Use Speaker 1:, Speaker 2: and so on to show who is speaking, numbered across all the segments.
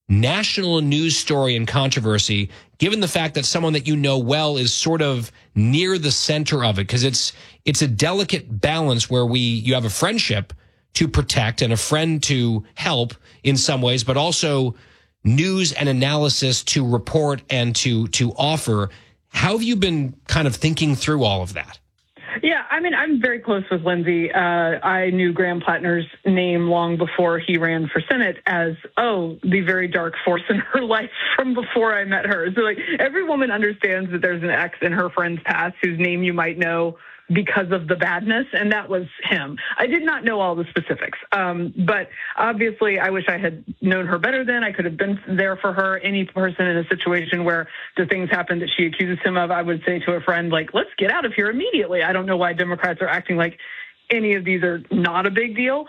Speaker 1: national news story and controversy, given the fact that someone that you know well is sort of near the center of it? Because it's a delicate balance where you have a friendship to protect and a friend to help in some ways, but also news and analysis to report and to offer. How have you been kind of thinking through all of that?
Speaker 2: Yeah, I mean, I'm very close with Lindsay. I knew Graham Plattner's name long before he ran for Senate as, the very dark force in her life from before I met her. So, like, every woman understands that there's an ex in her friend's past whose name you might know because of the badness, and that was him. I did not know all the specifics, but obviously I wish I had known her better then. I could have been there for her. Any person in a situation where the things happen that she accuses him of, I would say to a friend, like, let's get out of here immediately. I don't know why Democrats are acting like any of these are not a big deal.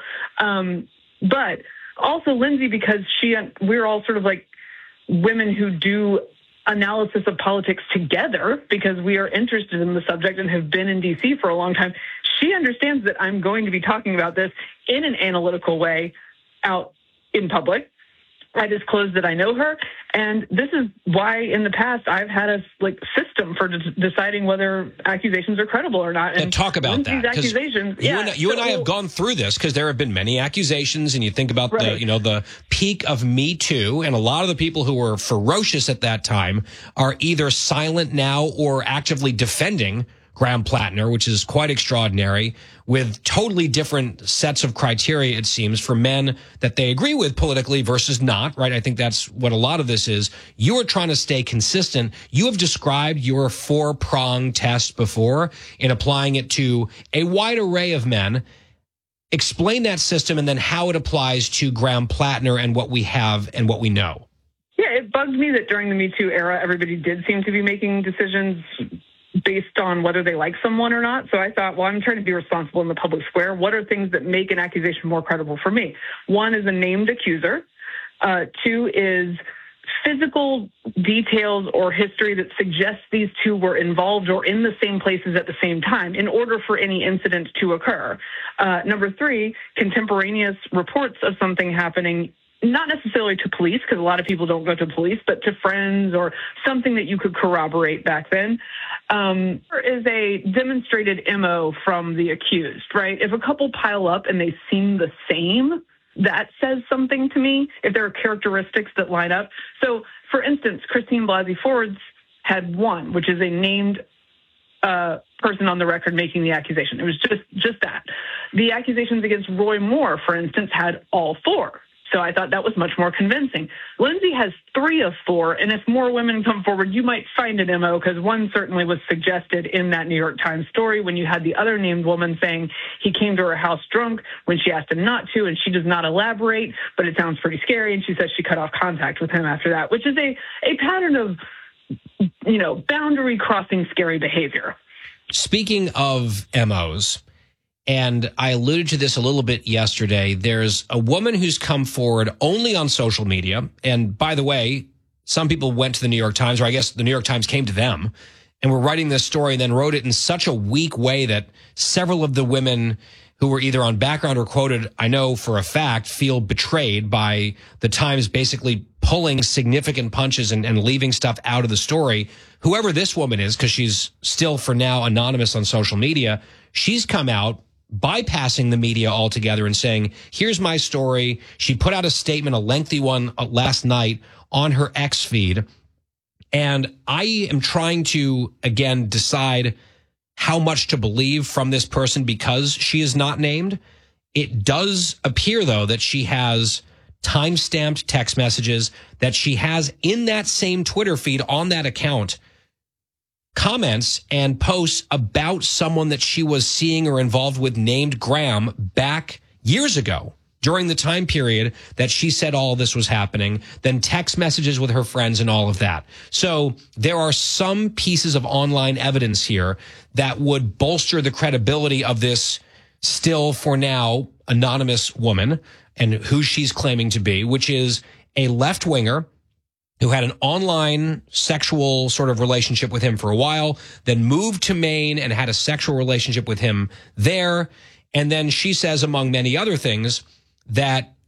Speaker 2: But also Lindsay, because we're all sort of like women who do analysis of politics together because we are interested in the subject and have been in D.C. for a long time. She understands that I'm going to be talking about this in an analytical way out in public. I disclosed that I know her, and this is why in the past I've had a system for deciding whether accusations are credible or not.
Speaker 1: And talk about that.
Speaker 2: Accusations,
Speaker 1: you and I have gone through this because there have been many accusations, and you think about the peak of Me Too, and a lot of the people who were ferocious at that time are either silent now or actively defending Graham Plattner, which is quite extraordinary, with totally different sets of criteria, it seems, for men that they agree with politically versus not, right? I think that's what a lot of this is. You are trying to stay consistent. You have described your 4-prong test before in applying it to a wide array of men. Explain that system and then how it applies to Graham Plattner and what we have and what we know.
Speaker 2: Yeah, it bugged me that during the Me Too era, everybody did seem to be making decisions based on whether they like someone or not. So I thought, well, I'm trying to be responsible in the public square. What are things that make an accusation more credible for me? One is a named accuser. 2 is physical details or history that suggests these two were involved or in the same places at the same time in order for any incident to occur. Number 3, contemporaneous reports of something happening, not necessarily to police, because a lot of people don't go to police, but to friends or something that you could corroborate back then. There is a demonstrated MO from the accused, right? If a couple pile up and they seem the same, that says something to me, if there are characteristics that line up. So, for instance, Christine Blasey Ford's had 1, which is a named person on the record making the accusation. It was just that. The accusations against Roy Moore, for instance, had all 4. So I thought that was much more convincing. Lindsay has 3 of 4, and if more women come forward, you might find an MO, because 1 certainly was suggested in that New York Times story when you had the other named woman saying he came to her house drunk when she asked him not to, and she does not elaborate, but it sounds pretty scary, and she says she cut off contact with him after that, which is a pattern of, boundary-crossing scary behavior.
Speaker 1: Speaking of MOs, and I alluded to this a little bit yesterday, there's a woman who's come forward only on social media. And by the way, some people went to the New York Times, or I guess the New York Times came to them, and were writing this story and then wrote it in such a weak way that several of the women who were either on background or quoted, I know for a fact, feel betrayed by the Times basically pulling significant punches and leaving stuff out of the story. Whoever this woman is, because she's still for now anonymous on social media, she's come out bypassing the media altogether and saying, here's my story. She put out a statement, a lengthy one last night on her X feed. And I am trying to, again, decide how much to believe from this person because she is not named. It does appear, though, that she has time-stamped text messages, that she has in that same Twitter feed on that account comments and posts about someone that she was seeing or involved with named Graham back years ago during the time period that she said all of this was happening, then text messages with her friends and all of that. So there are some pieces of online evidence here that would bolster the credibility of this still for now anonymous woman and who she's claiming to be, which is a left-winger who had an online sexual sort of relationship with him for a while, then moved to Maine and had a sexual relationship with him there. And then she says, among many other things, that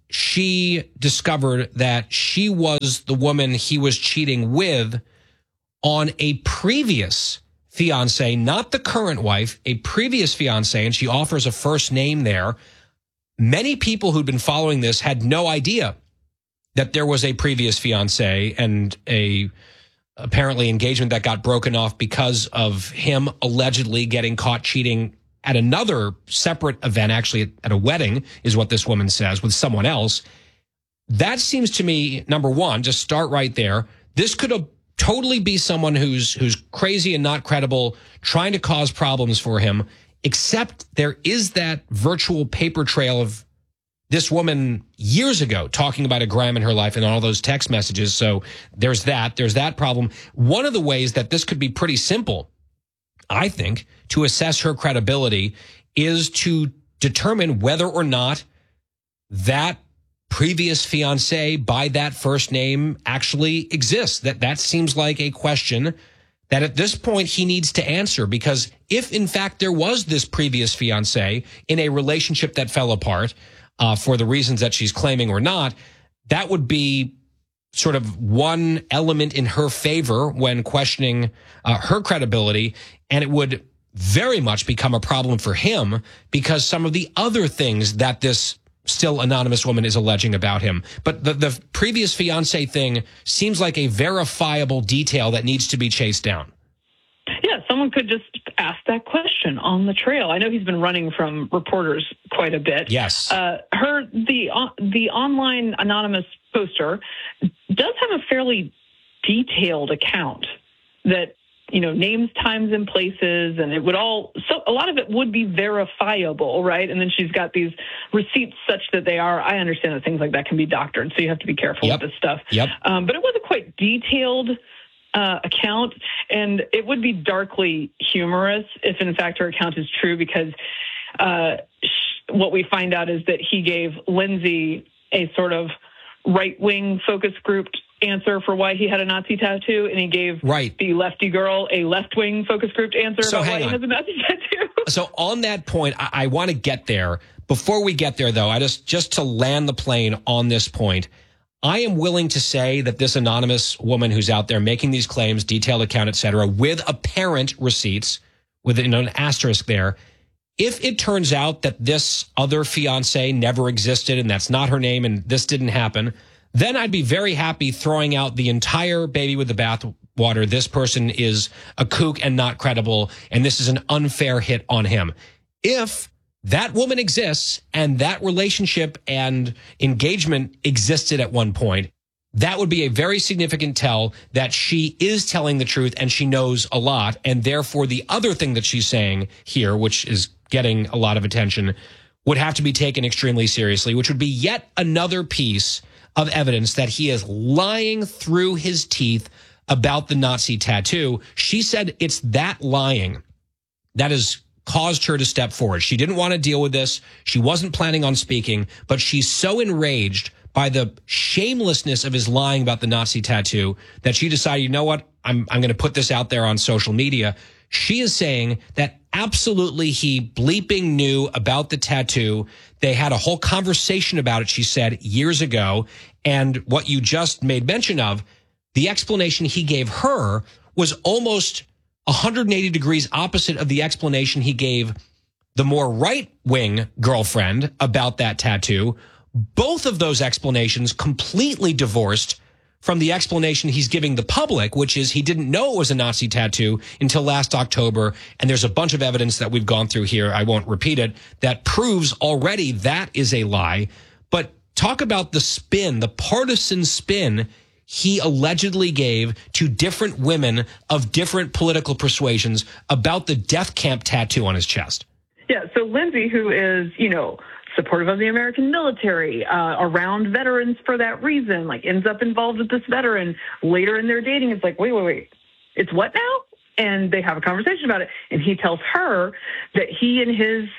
Speaker 1: she discovered that she was the woman he was cheating with on a previous fiance, not the current wife, a previous fiance, and she offers a first name there. Many people who'd been following this had no idea that there was a previous fiance and a apparently engagement that got broken off because of him allegedly getting caught cheating at another separate event, actually at a wedding, is what this woman says, with someone else. That seems to me, number one, just start right there. This could totally be someone who's crazy and not credible, trying to cause problems for him, except there is that virtual paper trail of this woman years ago talking about a Graham in her life and all those text messages. So there's that problem. One of the ways that this could be pretty simple, I think, to assess her credibility is to determine whether or not that previous fiance by that first name actually exists. That seems like a question that at this point he needs to answer, because if in fact there was this previous fiance in a relationship that fell apart, for the reasons that she's claiming or not, that would be sort of one element in her favor when questioning her credibility. And it would very much become a problem for him because some of the other things that this still anonymous woman is alleging about him. But the previous fiance thing seems like a verifiable detail that needs to be chased down.
Speaker 2: Yeah, someone could just ask that question on the trail. I know he's been running from reporters quite a bit.
Speaker 1: Yes.
Speaker 2: The online anonymous poster does have a fairly detailed account that, names, times, and places, and it would so a lot of it would be verifiable, right? And then she's got these receipts such that I understand that things like that can be doctored, so you have to be careful with this stuff.
Speaker 1: Yep.
Speaker 2: But it was a quite detailed account, and it would be darkly humorous if in fact her account is true, because what we find out is that he gave Lindsay a sort of right-wing focus group answer for why he had a Nazi tattoo, and he gave the lefty girl a left-wing focus group answer about why he has a Nazi tattoo.
Speaker 1: So on that point, I want to get there. Before we get there, though, I just to land the plane on this point, I am willing to say that this anonymous woman who's out there making these claims, detailed account, et cetera, with apparent receipts, with an asterisk there, if it turns out that this other fiance never existed and that's not her name and this didn't happen, then I'd be very happy throwing out the entire baby with the bathwater. This person is a kook and not credible, and this is an unfair hit on him. If that woman exists and that relationship and engagement existed at one point, that would be a very significant tell that she is telling the truth and she knows a lot. And therefore, the other thing that she's saying here, which is getting a lot of attention, would have to be taken extremely seriously, which would be yet another piece of evidence that he is lying through his teeth about the Nazi tattoo. She said it's that lying that has caused her to step forward. She didn't want to deal with this. She wasn't planning on speaking, but she's so enraged by the shamelessness of his lying about the Nazi tattoo that she decided, you know what, I'm going to put this out there on social media. She is saying that absolutely he bleeping knew about the tattoo. They had a whole conversation about it, she said, years ago. And what you just made mention of, the explanation he gave her was almost 180 degrees opposite of the explanation he gave the more right-wing girlfriend about that tattoo. Both of those explanations completely divorced from the explanation he's giving the public, which is he didn't know it was a Nazi tattoo until last October. And there's a bunch of evidence that we've gone through here, I won't repeat it, that proves already that is a lie. But talk about the spin, the partisan spin he allegedly gave to different women of different political persuasions about the death camp tattoo on his chest.
Speaker 2: Yeah, so Lindsay, who is, supportive of the American military, around veterans for that reason, ends up involved with this veteran. Later in their dating, it's like, wait, it's what now? And they have a conversation about it. And he tells her that he and his,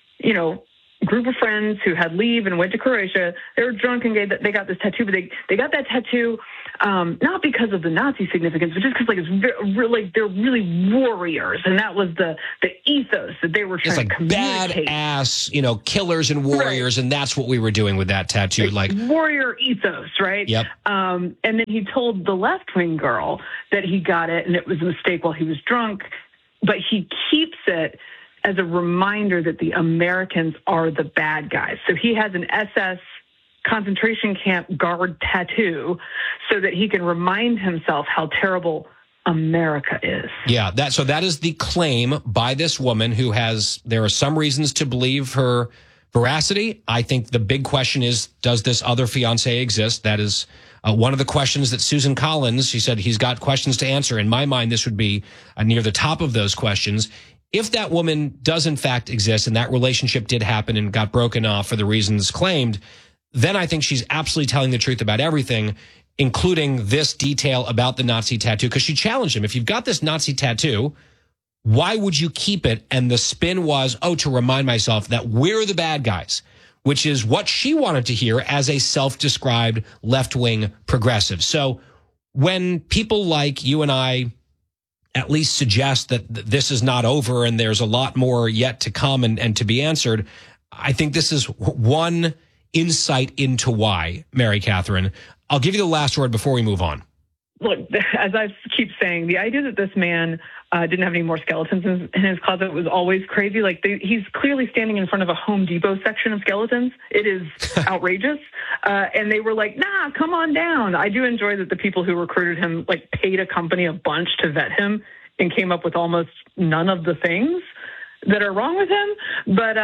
Speaker 2: group of friends who had leave and went to Croatia, they were drunk and they got this tattoo, but they got that tattoo not because of the Nazi significance, but just because they're really warriors, and that was the ethos that they were trying to communicate.
Speaker 1: Badass, killers and warriors, right. And that's what we were doing with that tattoo, like
Speaker 2: warrior ethos, right?
Speaker 1: Yep.
Speaker 2: And then he told the left-wing girl that he got it, and it was a mistake while he was drunk, but he keeps it as a reminder that the Americans are the bad guys. So he has an SS concentration camp guard tattoo so that he can remind himself how terrible America is.
Speaker 1: Yeah, that is the claim by this woman who there are some reasons to believe her veracity. I think the big question is, does this other fiance exist? That is one of the questions that Susan Collins, she said he's got questions to answer. In my mind, this would be near the top of those questions. If that woman does in fact exist and that relationship did happen and got broken off for the reasons claimed, then I think she's absolutely telling the truth about everything, including this detail about the Nazi tattoo, because she challenged him. If you've got this Nazi tattoo, why would you keep it? And the spin was, to remind myself that we're the bad guys, which is what she wanted to hear as a self-described left-wing progressive. So when people like you and I at least suggest that this is not over and there's a lot more yet to come and to be answered, I think this is one insight into why, Mary Catherine. I'll give you the last word before we move on.
Speaker 2: Look, as I keep saying, the idea that this man didn't have any more skeletons in his closet was always crazy. He's clearly standing in front of a Home Depot section of skeletons. It is outrageous. And they were like, nah, come on down. I do enjoy that the people who recruited him, paid a company a bunch to vet him and came up with almost none of the things that are wrong with him. But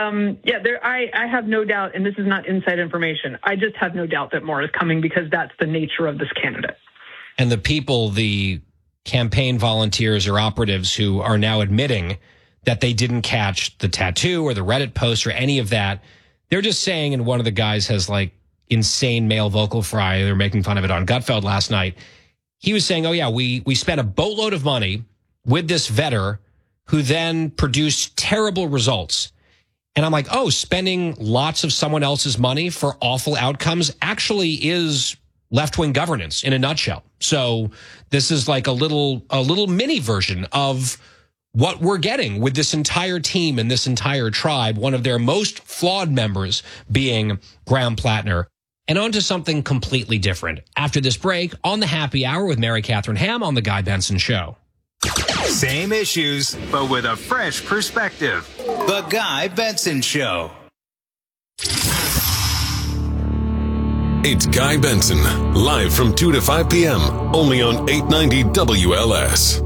Speaker 2: I have no doubt, and this is not inside information, I just have no doubt that more is coming because that's the nature of this candidate.
Speaker 1: And the people, the campaign volunteers or operatives who are now admitting that they didn't catch the tattoo or the Reddit post or any of that, they're just saying, and one of the guys has insane male vocal fry, they're making fun of it on Gutfeld last night. He was saying, we spent a boatload of money with this vetter who then produced terrible results. And I'm like, spending lots of someone else's money for awful outcomes actually is left-wing governance in a nutshell. So this is like a little mini version of what we're getting with this entire team and this entire tribe, one of their most flawed members being Graham Plattner. And on to something completely different. After this break, on the Happy Hour with Mary Catherine Ham on The Guy Benson Show.
Speaker 3: Same issues, but with a fresh perspective. The Guy Benson Show.
Speaker 4: It's Guy Benson, live from 2 to 5 p.m., only on 890 WLS.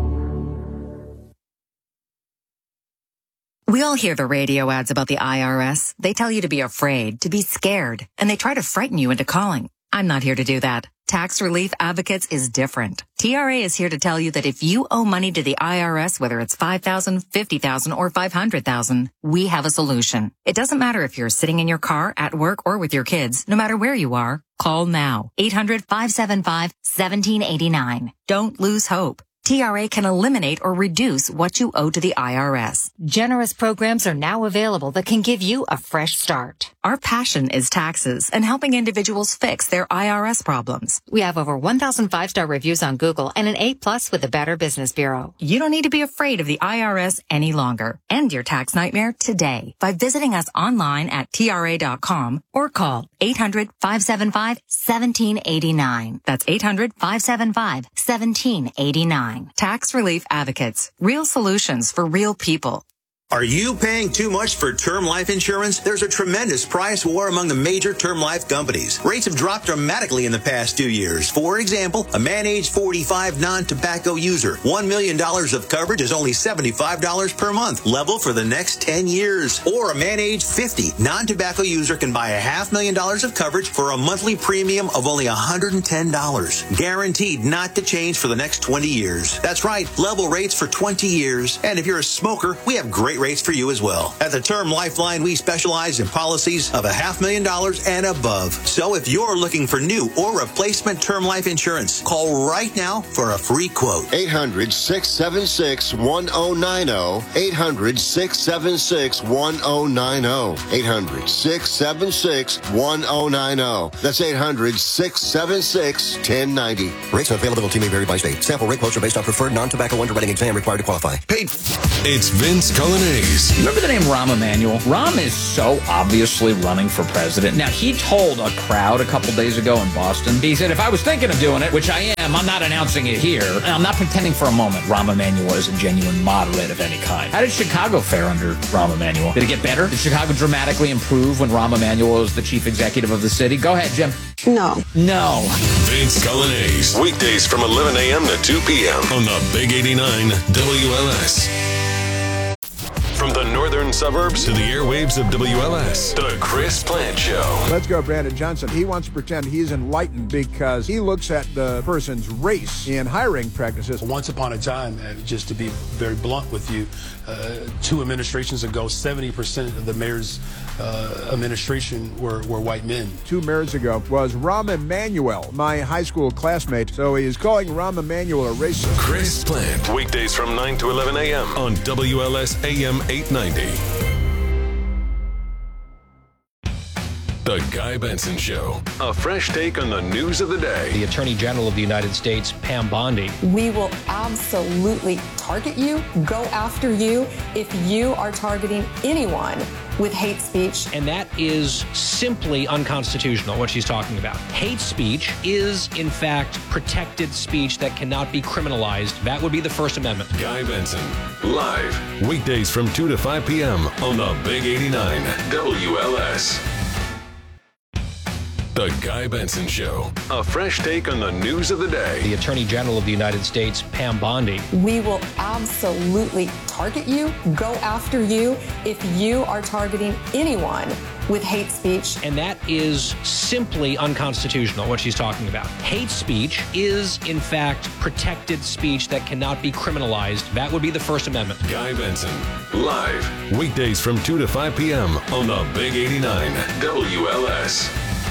Speaker 5: We all hear the radio ads about the IRS. They tell you to be afraid, to be scared, and they try to frighten you into calling. I'm not here to do that. Tax Relief Advocates is different. TRA is here to tell you that if you owe money to the IRS, whether it's $5,000, $50,000, or $500,000, we have a solution. It doesn't matter if you're sitting in your car, at work, or with your kids. No matter where you are, call now. 800-575-1789. Don't lose hope. TRA can eliminate or reduce what you owe to the IRS. Generous programs are now available that can give you a fresh start. Our passion is taxes and helping individuals fix their IRS problems. We have over 1,000 5-star reviews on Google and an A+ with the Better Business Bureau. You don't need to be afraid of the IRS any longer. End your tax nightmare today by visiting us online at TRA.com or call 800-575-1789. That's 800-575-1789. Tax Relief Advocates. Real solutions for real people.
Speaker 6: Are you paying too much for term life insurance? There's a tremendous price war among the major term life companies. Rates have dropped dramatically in the past 2 years. For example, a man age 45 non-tobacco user, $1 million of coverage is only $75 per month, level for the next 10 years. Or a man age 50 non-tobacco user can buy $500,000 of coverage for a monthly premium of only $110, guaranteed not to change for the next 20 years. That's right, level rates for 20 years. And if you're a smoker, we have great great rates for you as well. At the Term Lifeline, we specialize in policies of $500,000 and above. So if you're looking for new or replacement term life insurance, call right now for a free quote.
Speaker 7: 800-676-1090. 800-676-1090. 800-676-1090. That's 800-676-1090.
Speaker 8: Rates and availability may vary by state. Sample rate quotes are based on preferred non-tobacco underwriting exam required to qualify.
Speaker 4: Paid. It's Vince Colonnese.
Speaker 9: Remember the name Rahm Emanuel? Rahm is so obviously running for president. Now, he told a crowd a couple days ago in Boston, he said, if I was thinking of doing it, which I am, I'm not announcing it here. And I'm not pretending for a moment Rahm Emanuel is a genuine moderate of any kind. How did Chicago fare under Rahm Emanuel? Did it get better? Did Chicago dramatically improve when Rahm Emanuel was the chief executive of the city? Go ahead, Jim.
Speaker 10: No.
Speaker 4: Vince Colonnese. Weekdays from 11 a.m. to 2 p.m. on the Big 89 WLS. From the northern suburbs to the airwaves of WLS, the Chris Plant Show.
Speaker 11: Let's go, Brandon Johnson. He wants to pretend he's enlightened because he looks at the person's race in hiring practices.
Speaker 12: Once upon a time, just to be very blunt with you, 2 administrations ago, 70% of the mayor's administration were white men.
Speaker 11: 2 mayors ago was Rahm Emanuel, my high school classmate. So he's calling Rahm Emanuel a racist.
Speaker 4: Chris Plant, weekdays from 9 to 11 a.m. on WLS AM 890. The Guy Benson Show. A fresh take on the news of the day.
Speaker 1: The Attorney General of the United States, Pam Bondi.
Speaker 10: We will absolutely target you, go after you, if you are targeting anyone with hate speech.
Speaker 1: And that is simply unconstitutional, what she's talking about. Hate speech is, in fact, protected speech that cannot be criminalized. That would be the First Amendment.
Speaker 4: Guy Benson, live, weekdays from 2 to 5 p.m. on the Big 89 WLS. The Guy Benson Show. A fresh take on the news of the day.
Speaker 1: The Attorney General of the United States, Pam Bondi.
Speaker 10: We will absolutely target you, go after you, if you are targeting anyone with hate speech.
Speaker 1: And that is simply unconstitutional, what she's talking about. Hate speech is, in fact, protected speech that cannot be criminalized. That would be the First Amendment.
Speaker 4: Guy Benson, live, weekdays from 2 to 5 p.m. on the Big 89 WLS.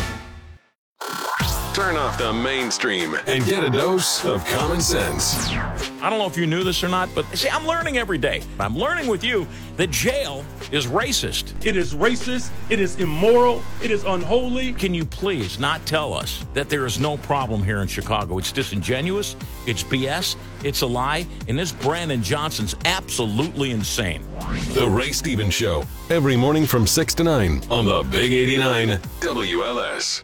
Speaker 4: Turn off the mainstream and get a dose of common sense.
Speaker 13: I don't know if you knew this or not, but see, I'm learning every day. I'm learning with you that jail is racist.
Speaker 14: It is racist. It is immoral. It is unholy.
Speaker 13: Can you please not tell us that there is no problem here in Chicago? It's disingenuous. It's BS. It's a lie. And this Brandon Johnson's absolutely insane.
Speaker 4: The Ray Stevens Show, every morning from 6 to 9 on the Big 89 WLS.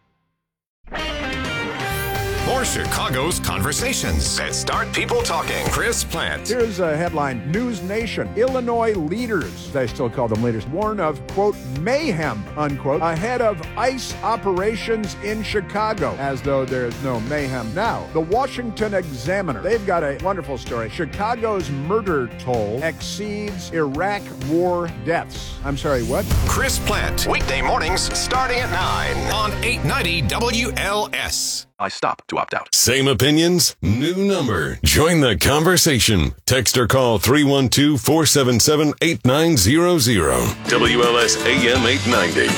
Speaker 15: More Chicago's conversations that start people talking. Chris Plant.
Speaker 11: Here's a headline. News Nation. Illinois leaders, I still call them leaders, warn of, quote, mayhem, unquote, ahead of ICE operations in Chicago, as though there's no mayhem now. The Washington Examiner, they've got a wonderful story. Chicago's murder toll exceeds Iraq war deaths. I'm sorry, what?
Speaker 15: Chris Plant. Weekday mornings starting at 9 on 890 WLS.
Speaker 8: I stop to opt out.
Speaker 4: Same opinions, new number. Join the conversation. Text or call 312-477-8900. WLS AM 890.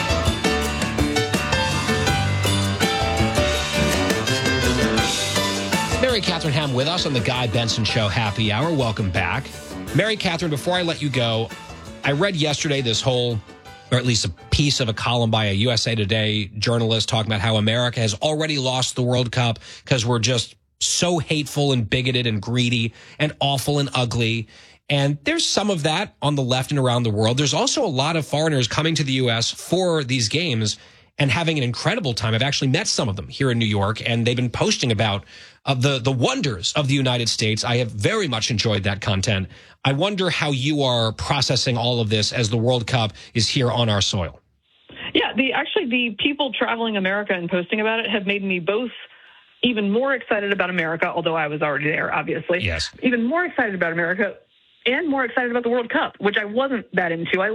Speaker 1: Mary Catherine Ham with us on the Guy Benson Show Happy Hour. Welcome back. Mary Catherine, before I let you go, I read yesterday this whole, or at least a piece of a column by a USA Today journalist talking about how America has already lost the World Cup because we're just so hateful and bigoted and greedy and awful and ugly. And there's some of that on the left and around the world. There's also a lot of foreigners coming to the U.S. for these games and having an incredible time. I've actually met some of them here in New York, and they've been posting about the wonders of the United States. I have very much enjoyed that content. I wonder how you are processing all of this as the World Cup is here on our soil.
Speaker 2: Yeah, the people traveling America and posting about it have made me both even more excited about America, although I was already there, obviously.
Speaker 1: Yes.
Speaker 2: Even more excited about America and more excited about the World Cup, which I wasn't that into. I like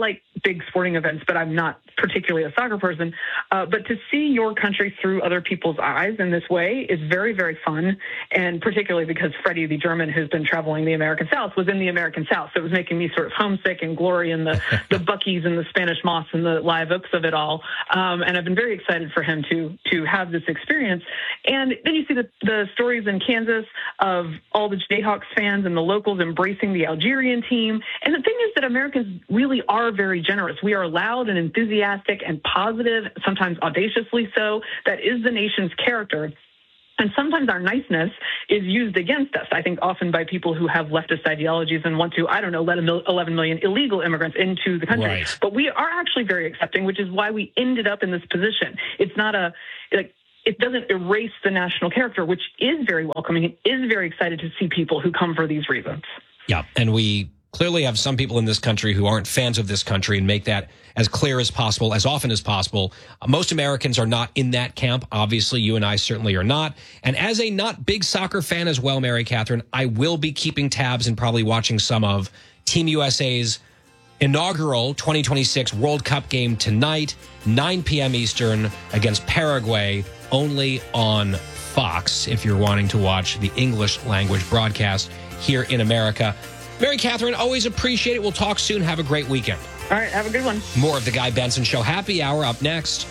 Speaker 2: big sporting events, but I'm not particularly a soccer person. But to see your country through other people's eyes in this way is very, very fun. And particularly because Freddie, the German who's been traveling the American South, was in the American South. So it was making me sort of homesick and glory in the Buc-ee's and the Spanish Moss and the live oaks of it all. And I've been very excited for him to have this experience. And then you see the stories in Kansas of all the Jayhawks fans and the locals embracing the Algerian team. And the thing is that Americans really are very generous. We are loud and enthusiastic and positive, sometimes audaciously so. That is the nation's character. And sometimes our niceness is used against us, I think often by people who have leftist ideologies and want to, let 11 million illegal immigrants into the country.
Speaker 1: Right.
Speaker 2: But we are actually very accepting, which is why we ended up in this position. It's not it doesn't erase the national character, which is very welcoming. It is very excited to see people who come for these reasons.
Speaker 1: Yeah, and we clearly have some people in this country who aren't fans of this country and make that as clear as possible, as often as possible. Most Americans are not in that camp. Obviously, you and I certainly are not. And as a not big soccer fan as well, Mary Catherine, I will be keeping tabs and probably watching some of Team USA's inaugural 2026 World Cup game tonight, 9 p.m. Eastern against Paraguay, only on Fox, if you're wanting to watch the English language broadcast here in America. Mary Catherine, always appreciate it. We'll talk soon. Have a great weekend.
Speaker 2: All right, have a good one.
Speaker 1: More of the Guy Benson Show Happy Hour up next.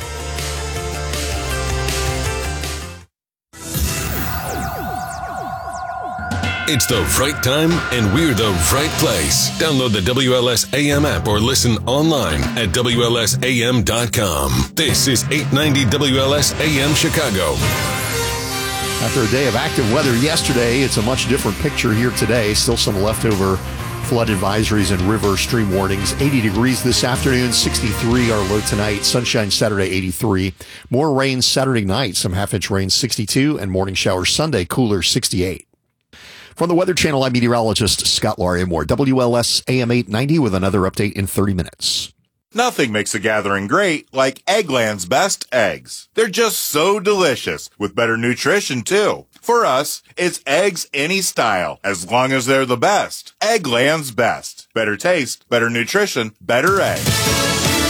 Speaker 4: It's the right time, and we're the right place. Download the WLS AM app or listen online at WLSAM.com. This is 890 WLS AM Chicago.
Speaker 16: After a day of active weather yesterday, it's a much different picture here today. Still some leftover flood advisories and river stream warnings. 80 degrees this afternoon, 63 our low tonight. Sunshine Saturday, 83. More rain Saturday night, some half-inch rain, 62, and morning showers Sunday, cooler, 68. From the Weather Channel, I'm meteorologist Scott Laurier-Moore. WLS AM 890 with another update in 30 minutes.
Speaker 17: Nothing makes a gathering great like Eggland's best eggs. They're just so delicious, with better nutrition, too. For us, it's eggs any style, as long as they're the best. Eggland's best. Better taste, better nutrition, better eggs.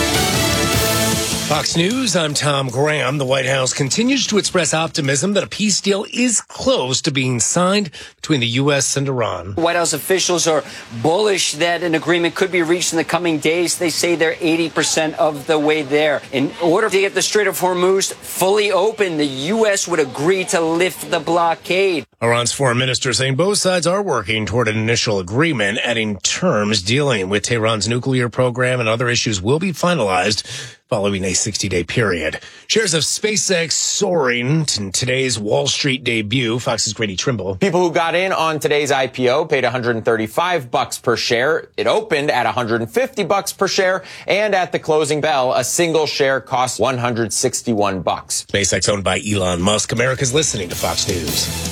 Speaker 18: Fox News, I'm Tom Graham. The White House continues to express optimism that a peace deal is close to being signed between the U.S. and Iran.
Speaker 19: White House officials are bullish that an agreement could be reached in the coming days. They say they're 80% of the way there. In order to get the Strait of Hormuz fully open, the U.S. would agree to lift the blockade.
Speaker 18: Iran's foreign minister saying both sides are working toward an initial agreement, adding terms dealing with Tehran's nuclear program and other issues will be finalized following a 60-day period. Shares of SpaceX soaring in today's Wall Street debut. Fox's Grady Trimble.
Speaker 20: People who got in on today's IPO paid $135 per share. It opened at $150 per share, and at the closing bell, a single share cost $161.
Speaker 18: SpaceX owned by Elon Musk. America's listening to Fox News.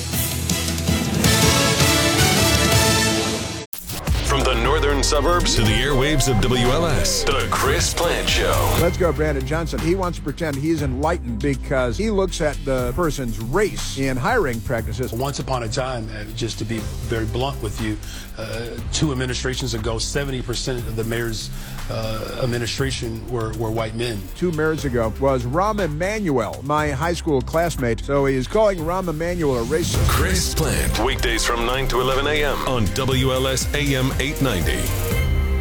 Speaker 4: From the northern suburbs to the airwaves of WLS, the Chris Plant Show.
Speaker 11: Let's go, Brandon Johnson. He wants to pretend he's enlightened because he looks at the person's race in hiring practices.
Speaker 12: Once upon a time, just to be very blunt with you, 2 administrations ago, 70% of the mayor's administration were white men.
Speaker 11: 2 mayors ago was Rahm Emanuel, my high school classmate. So he is calling Rahm Emanuel a racist.
Speaker 4: Chris Plant, weekdays from 9 to 11 a.m. on WLS AM 890.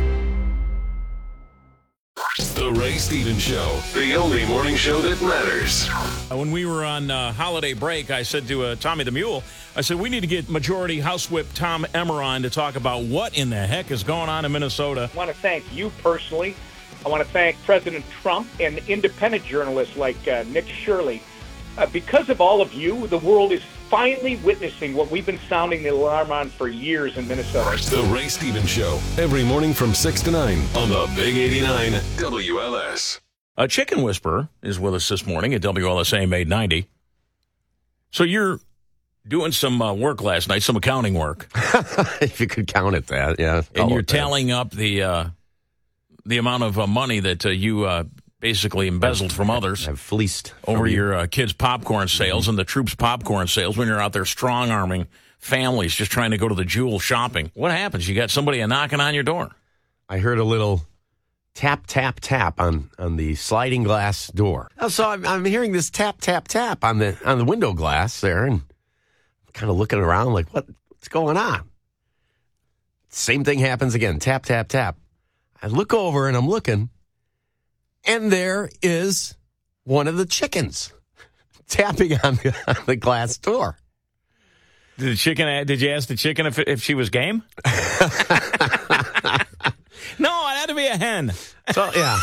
Speaker 4: The Ray Stevens Show, the only morning show that matters.
Speaker 13: When we were on holiday break, I said to Tommy the Mule, I said, we need to get Majority House Whip Tom Emmer on to talk about what in the heck is going on in Minnesota.
Speaker 21: I want to thank you personally. I want to thank President Trump and independent journalists like Nick Shirley. Because of all of you, the world is finally witnessing what we've been sounding the alarm on for years in Minnesota.
Speaker 4: The Ray Stevens Show, every morning from 6 to 9 on the Big 89 WLS.
Speaker 13: A chicken whisperer is with us this morning at WLS AM 890. So you're doing some work last night, some accounting work.
Speaker 22: If you could count it that, yeah.
Speaker 13: And you're tallying up the amount of money that you basically embezzled from others.
Speaker 22: I've fleeced
Speaker 13: over your kids' popcorn sales and the troops' popcorn sales when you're out there strong-arming families just trying to go to the Jewel shopping. What happens? You got somebody knocking on your door.
Speaker 22: I heard a little tap, tap, tap on the sliding glass door. So I'm hearing this tap, tap, tap on the window glass there, and I'm kind of looking around like, what's going on? Same thing happens again. Tap, tap, tap. I look over and I'm looking, and there is one of the chickens tapping on the glass door.
Speaker 13: Did you ask the chicken if she was game? No, it had to be a hen.
Speaker 22: So yeah.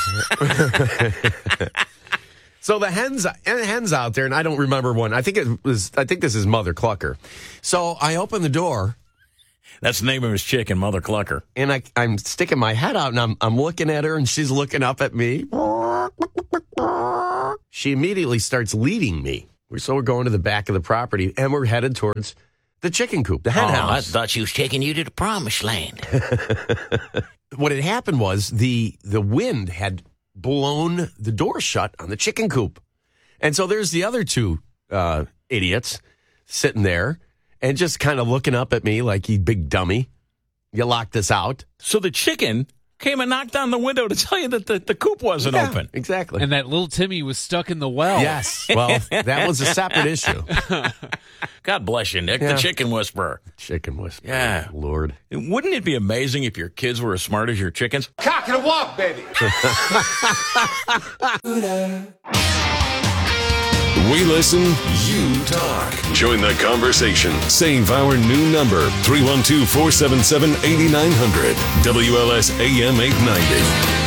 Speaker 22: So the hen's out there, and I don't remember one. I think this is Mother Clucker. So I open the door.
Speaker 13: That's the name of his chicken, Mother Clucker.
Speaker 22: And I'm sticking my head out, and I'm looking at her, and she's looking up at me. She immediately starts leading me. So we're going to the back of the property, and we're headed towards the chicken coop, the hen house.
Speaker 13: I thought she was taking you to the promised land.
Speaker 22: What had happened was the wind had blown the door shut on the chicken coop. And so there's the other two idiots sitting there and just kind of looking up at me like, you big dummy. You locked this out.
Speaker 13: So the chicken came and knocked on the window to tell you that the coop wasn't open.
Speaker 22: Exactly.
Speaker 3: And that little Timmy was stuck in the well.
Speaker 22: Yes. Well, that was a separate issue.
Speaker 13: God bless you, Nick, the chicken whisperer.
Speaker 22: Chicken whisperer.
Speaker 13: Yeah.
Speaker 22: Lord.
Speaker 13: Wouldn't it be amazing if your kids were as smart as your chickens?
Speaker 15: Cock and a walk, baby.
Speaker 4: We listen, you talk. Join the conversation. Save our new number, 312-477-8900. WLS AM 890.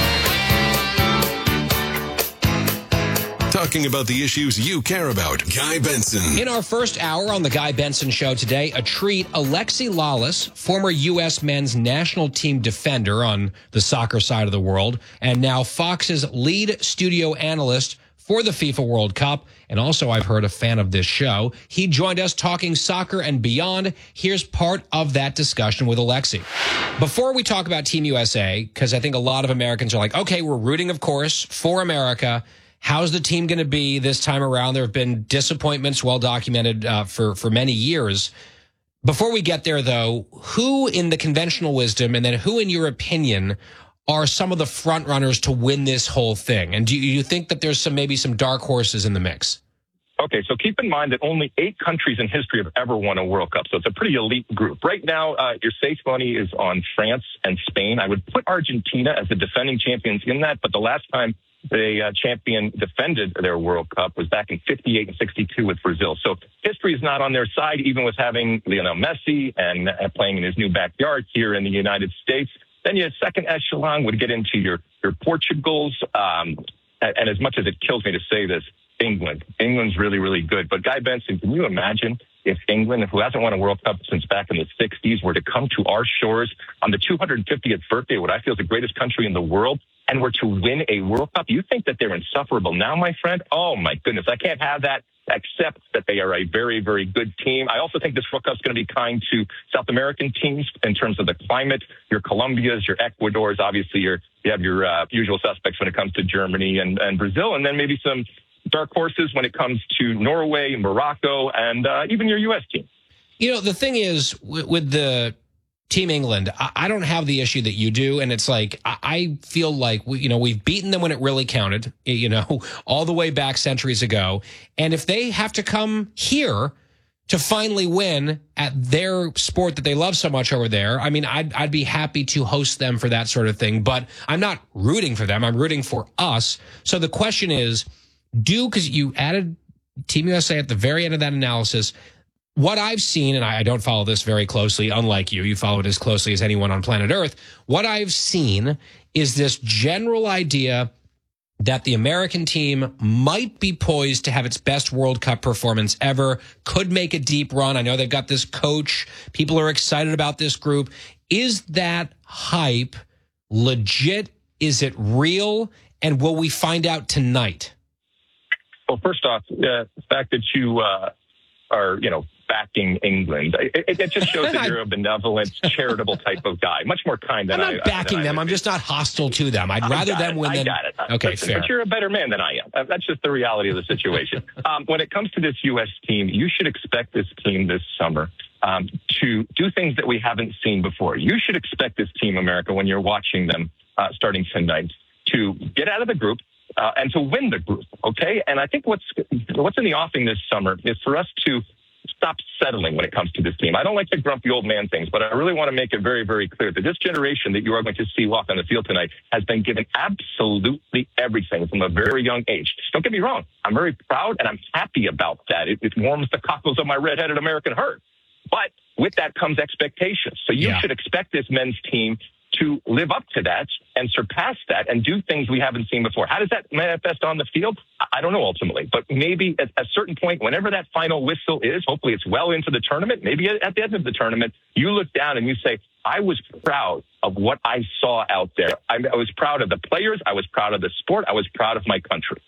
Speaker 4: Talking about the issues you care about. Guy Benson.
Speaker 1: In our first hour on the Guy Benson Show today, a treat, Alexi Lalas, former U.S. men's national team defender on the soccer side of the world, and now Fox's lead studio analyst for the FIFA World Cup, and also I've heard a fan of this show. He joined us talking soccer and beyond. Here's part of that discussion with Alexi. Before we talk about Team USA, because I think a lot of Americans are like, okay, we're rooting, of course, for America. How's the team going to be this time around? There have been disappointments, well documented for many years. Before we get there, though, who in the conventional wisdom, and then who in your opinion, are some of the front runners to win this whole thing? And do you think that there's maybe some dark horses in the mix?
Speaker 5: Okay, so keep in mind that only 8 countries in history have ever won a World Cup, so it's a pretty elite group. Right now, your safe money is on France and Spain. I would put Argentina as the defending champions in that, but the last time the champion defended their World Cup was back in 58 and 62 with Brazil. So history is not on their side, even with having Lionel Messi and playing in his new backyard here in the United States. Then your second echelon would get into your Portugals. And as much as it kills me to say this, England. England's really, really good. But Guy Benson, can you imagine if England, who hasn't won a World Cup since back in the 60s, were to come to our shores on the 250th birthday of what I feel is the greatest country in the world, and were to win a World Cup? You think that they're insufferable now, my friend? Oh, my goodness. I can't have that, except that they are a very, very good team. I also think this World Cup is going to be kind to South American teams in terms of the climate. Your Colombias, your Ecuadors, obviously you have your usual suspects when it comes to Germany and Brazil, and then maybe some dark horses when it comes to Norway, Morocco, and even your U.S. team.
Speaker 1: You know, the thing is, with the Team England, I don't have the issue that you do, and it's like I feel like we've beaten them when it really counted, all the way back centuries ago. And if they have to come here to finally win at their sport that they love so much over there, I mean, I'd be happy to host them for that sort of thing. But I'm not rooting for them; I'm rooting for us. So the question is, because you added Team USA at the very end of that analysis. What I've seen, and I don't follow this very closely, unlike you follow it as closely as anyone on planet Earth. What I've seen is this general idea that the American team might be poised to have its best World Cup performance ever, could make a deep run. I know they've got this coach. People are excited about this group. Is that hype legit? Is it real? And will we find out tonight?
Speaker 5: Well, first off, the fact that you are, backing England, it just shows that you're a benevolent, charitable type of guy, much more kind than
Speaker 1: I'm not backing them. I'm just not hostile to them. I'd rather them win than...
Speaker 5: I got it.
Speaker 1: Okay,
Speaker 5: Listen,
Speaker 1: fair.
Speaker 5: But you're a better man than I am. That's just the reality of the situation. When it comes to this U.S. team, you should expect this team this summer to do things that we haven't seen before. You should expect this team, America, when you're watching them, starting tonight to get out of the group and to win the group, okay? And I think what's in the offing this summer is for us to stop settling when it comes to this team. I don't like the grumpy old man things, but I really want to make it very, very clear that this generation that you are going to see walk on the field tonight has been given absolutely everything from a very young age. Don't get me wrong. I'm very proud and I'm happy about that. It warms the cockles of my redheaded American heart. But with that comes expectations. So you should expect this men's team to live up to that and surpass that and do things we haven't seen before. How does that manifest on the field? I don't know ultimately, but maybe at a certain point, whenever that final whistle is, hopefully it's well into the tournament, maybe at the end of the tournament, you look down and you say, I was proud of what I saw out there. I was proud of the players. I was proud of the sport. I was proud of my country.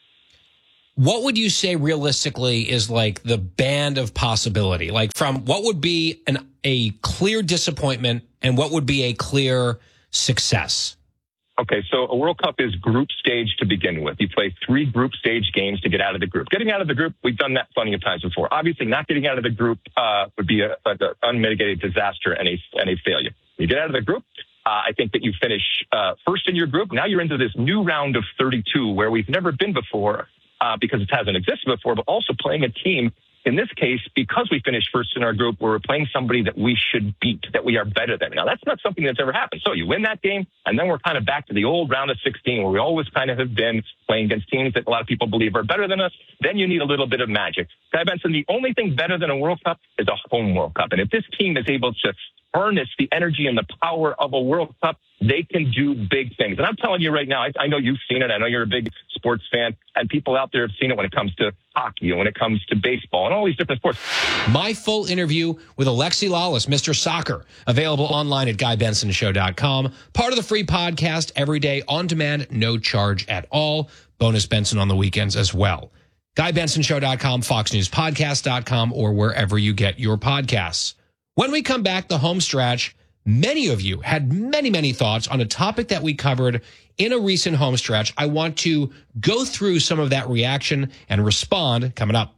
Speaker 1: What would you say realistically is like the band of possibility? Like from what would be a clear disappointment and what would be a clear success?
Speaker 5: Okay, so a World Cup is group stage to begin with. You play 3 group stage games to get out of the group. Getting out of the group, we've done that plenty of times before. Obviously, not getting out of the group would be an unmitigated disaster and a failure. You get out of the group, I think that you finish first in your group. Now you're into this new round of 32 where we've never been before because it hasn't existed before, but also playing a team. In this case, because we finished first in our group, we're playing somebody that we should beat, that we are better than. Now, that's not something that's ever happened. So you win that game, and then we're kind of back to the old round of 16 where we always kind of have been playing against teams that a lot of people believe are better than us. Then you need a little bit of magic. Guy Benson, the only thing better than a World Cup is a home World Cup. And if this team is able to harness the energy and the power of a World Cup, they can do big things. And I'm telling you right now, I know you've seen it. I know you're a big sports fan, and people out there have seen it when it comes to hockey and when it comes to baseball and all these different sports.
Speaker 1: My full interview with Alexi Lawless, Mr. Soccer, available online at GuyBensonShow.com. Part of the free podcast every day on demand, no charge at all. Bonus Benson on the weekends as well. GuyBensonShow.com, FoxNewsPodcast.com, or wherever you get your podcasts. When we come back, the home stretch, many of you had many thoughts on a topic that we covered in a recent home stretch. I want to go through some of that reaction and respond coming up.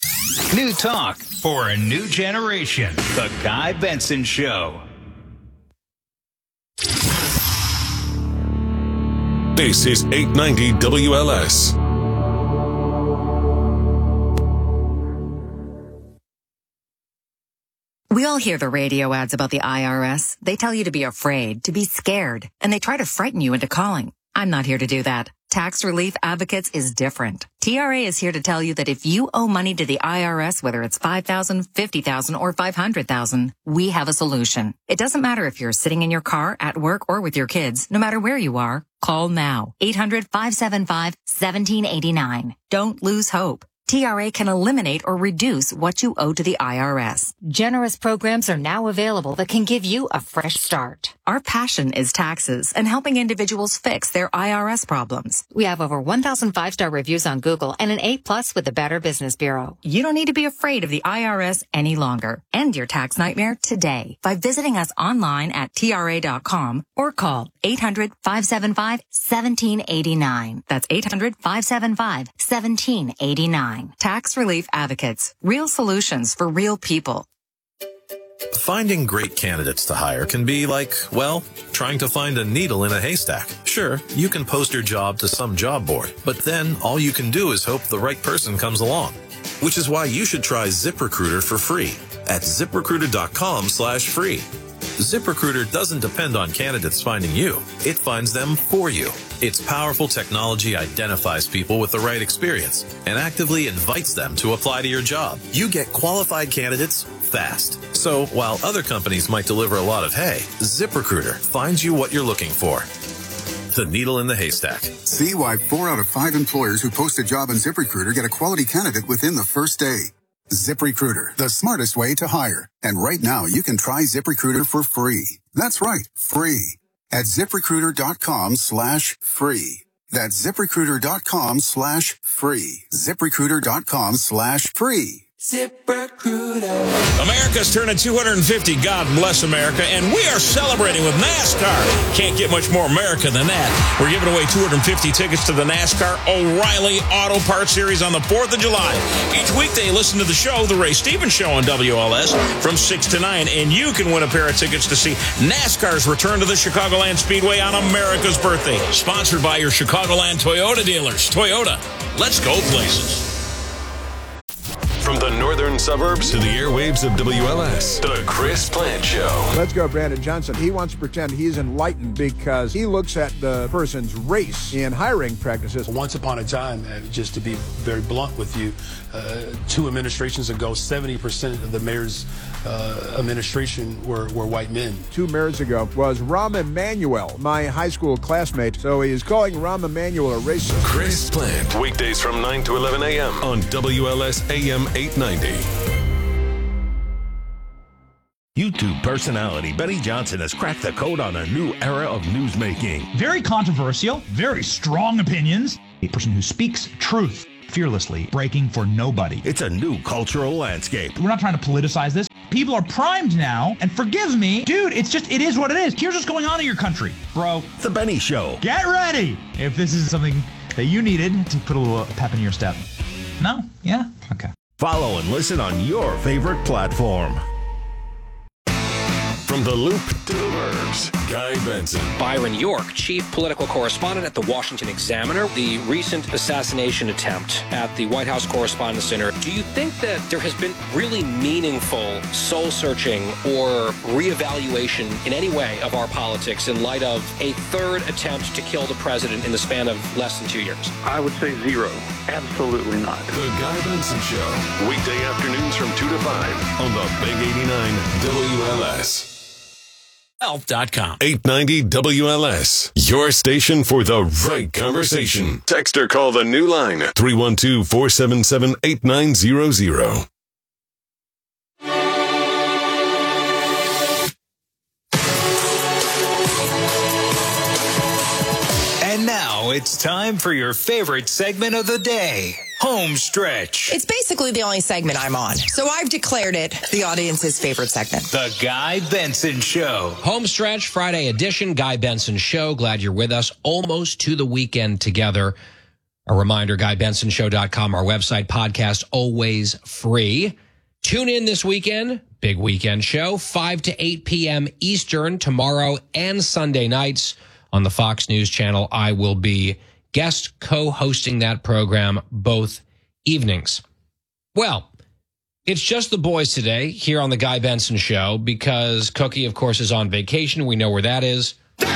Speaker 6: New talk for a new generation. The Guy Benson Show.
Speaker 4: This is 890 WLS.
Speaker 7: We all hear the radio ads about the IRS. They tell you to be afraid, to be scared, and they try to frighten you into calling. I'm not here to do that. Tax Relief Advocates is different. TRA is here to tell you that if you owe money to the IRS, whether it's $5,000, $50,000, or $500,000, we have a solution. It doesn't matter if you're sitting in your car, at work, or with your kids. No matter where you are, call now. 800-575-1789. Don't lose hope. TRA can eliminate or reduce what you owe to the IRS. Generous programs are now available that can give you a fresh start. Our passion is taxes and helping individuals fix their IRS problems. We have over 1,000 5-star reviews on Google and an A+ with the Better Business Bureau. You don't need to be afraid of the IRS any longer. End your tax nightmare today by visiting us online at TRA.com or call 800-575-1789. That's 800-575-1789. Tax Relief Advocates. Real solutions for real people.
Speaker 23: Finding great candidates to hire can be like, well, trying to find a needle in a haystack. Sure, you can post your job to some job board, but then all you can do is hope the right person comes along. Which is why you should try ZipRecruiter for free at ZipRecruiter.com/free. ZipRecruiter doesn't depend on candidates finding you. It finds them for you. Its powerful technology identifies people with the right experience and actively invites them to apply to your job. You get qualified candidates fast. So while other companies might deliver a lot of hay, ZipRecruiter finds you what you're looking for. The needle in the haystack.
Speaker 24: See why 4 out of 5 employers who post a job on ZipRecruiter get a quality candidate within the first day. ZipRecruiter, the smartest way to hire. And right now, you can try ZipRecruiter for free. That's right, free. At ZipRecruiter.com/free. That's ZipRecruiter.com/free. ZipRecruiter.com/free.
Speaker 25: ZipRecruiter.
Speaker 13: America's turning 250. God bless America. And we are celebrating with NASCAR. Can't get much more America than that. We're giving away 250 tickets to the NASCAR O'Reilly Auto Parts Series on the 4th of July. Each weekday, listen to the show, The Ray Stevens Show on WLS from 6 to 9. And you can win a pair of tickets to see NASCAR's return to the Chicagoland Speedway on America's birthday. Sponsored by your Chicagoland Toyota dealers. Toyota, let's go places.
Speaker 4: From the northern suburbs to the airwaves of WLS, The Chris Plant Show.
Speaker 11: Let's go, Brandon Johnson. He wants to pretend he's enlightened because he looks at the person's race in hiring practices.
Speaker 12: Once upon a time, just to be very blunt with you, 2 administrations ago, 70% of the mayor's administration were white men.
Speaker 11: 2 mayors ago was Rahm Emanuel, my high school classmate. So he is calling Rahm Emanuel a racist.
Speaker 4: Chris Plant, weekdays from 9 to 11 a.m. on WLS AM 890.
Speaker 8: YouTube personality Benny Johnson has cracked the code on a new era of newsmaking.
Speaker 9: Very controversial, very strong opinions. A person who speaks truth fearlessly, breaking for nobody.
Speaker 8: It's a new cultural landscape.
Speaker 9: We're not trying to politicize this. People are primed now, and forgive me, dude, it is what it is. Here's what's going on in your country, bro.
Speaker 8: The Benny Show.
Speaker 9: Get ready if this is something that you needed to put a little pep in your step. No? Yeah? Okay.
Speaker 8: Follow and listen on your favorite platform.
Speaker 4: From the Loop to the Burbs, Guy Benson.
Speaker 1: Byron York, chief political correspondent at the Washington Examiner. The recent assassination attempt at the White House Correspondents' Center. Do you think that there has been really meaningful soul-searching or reevaluation in any way of our politics in light of a third attempt to kill the president in the span of less than 2 years?
Speaker 10: I would say zero. Absolutely not.
Speaker 4: The Guy Benson Show. Weekday afternoons from 2 to 5 on the Big 89 WLS.
Speaker 13: Elf.com.
Speaker 4: 890 WLS. Your station for the right conversation. Text or call the new line 312-477-8900.
Speaker 6: And now it's time for your favorite segment of the day. Home Stretch.
Speaker 14: It's basically the only segment I'm on, so I've declared it the audience's favorite segment.
Speaker 6: The Guy Benson Show.
Speaker 1: Home Stretch, Friday edition, Guy Benson Show. Glad you're with us. Almost to the weekend together. A reminder, GuyBensonShow.com, our website, podcast, always free. Tune in this weekend. Big weekend show, 5 to 8 p.m. Eastern, tomorrow and Sunday nights on the Fox News Channel. I will be guest co-hosting that program both evenings. Well, it's just the boys today here on the Guy Benson Show because Cookie, of course, is on vacation. We know where that is.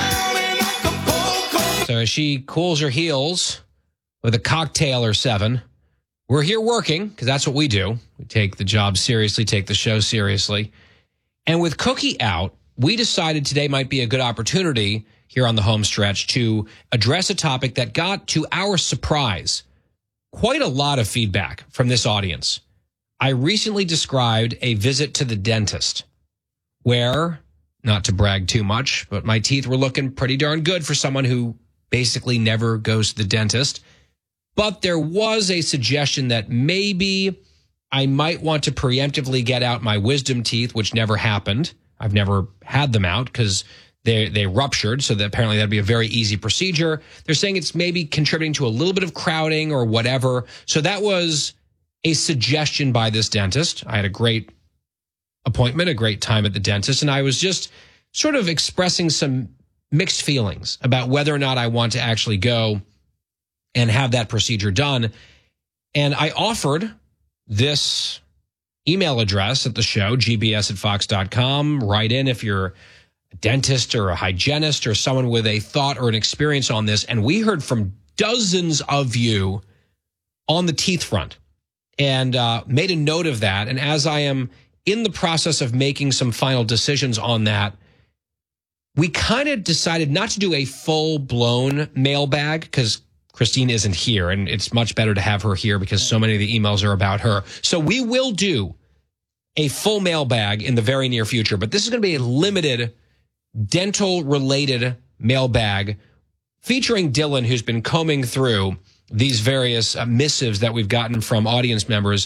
Speaker 1: So as she cools her heels with a cocktail or 7, we're here working because that's what we do. We take the job seriously, take the show seriously. And with Cookie out, we decided today might be a good opportunity here on the home stretch to address a topic that got, to our surprise, quite a lot of feedback from this audience. I recently described a visit to the dentist where, not to brag too much, but my teeth were looking pretty darn good for someone who basically never goes to the dentist. But there was a suggestion that maybe I might want to preemptively get out my wisdom teeth, which never happened. I've never had them out because they ruptured, so that apparently that'd be a very easy procedure. They're saying it's maybe contributing to a little bit of crowding or whatever. So that was a suggestion by this dentist. I had a great appointment, a great time at the dentist, and I was just sort of expressing some mixed feelings about whether or not I want to actually go and have that procedure done. And I offered this email address at the show, gbs@fox.com. Write in if you're a dentist or a hygienist or someone with a thought or an experience on this. And we heard from dozens of you on the teeth front and made a note of that. And as I am in the process of making some final decisions on that, we kind of decided not to do a full-blown mailbag because Christine isn't here, and it's much better to have her here because so many of the emails are about her. So we will do a full mailbag in the very near future, but this is going to be a limited dental-related mailbag featuring Dylan, who's been combing through these various missives that we've gotten from audience members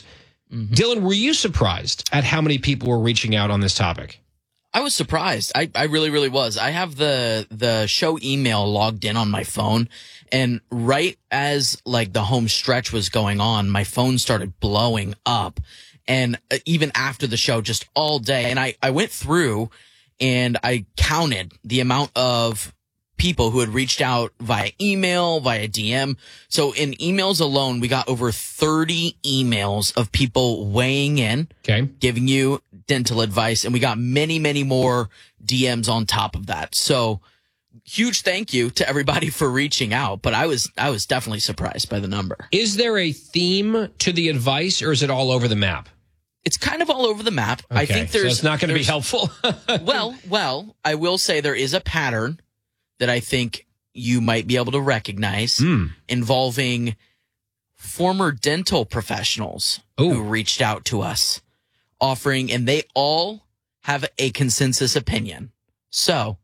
Speaker 1: Dylan, were you surprised at how many people were reaching out on this topic?
Speaker 2: I was surprised. I really, really was. I have the show email logged in on my phone, and right as like the home stretch was going on, my phone started blowing up. And even after the show, just all day. And I went through and I counted the amount of people who had reached out via email, via DM. So in emails alone, we got over 30 emails of people weighing in, giving you dental advice. And we got many, many more DMs on top of that. So huge thank you to everybody for reaching out. But I was definitely surprised by the number.
Speaker 1: Is there a theme to the advice, or is it all over the map?
Speaker 2: It's kind of all over the map.
Speaker 1: Okay,
Speaker 2: I think
Speaker 1: so it's not going to be helpful.
Speaker 2: well, I will say there is a pattern that I think you might be able to recognize involving former dental professionals who reached out to us offering, and they all have a consensus opinion. So